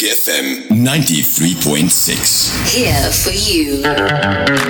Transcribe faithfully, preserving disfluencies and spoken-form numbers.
F M ninety-three point six. Here for you.